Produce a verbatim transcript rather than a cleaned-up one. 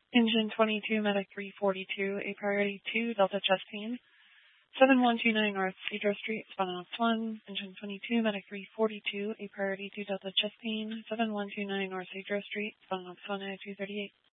Engine twenty-two, Medic three forty-two, a priority two, Delta Chastain. seven one two nine North Cedar Street, Spananox one. Engine twenty-two, Medic three forty-two, a priority two, Delta Chastain. seven one two nine North Cedar Street, Spananox one, two thirty-eight.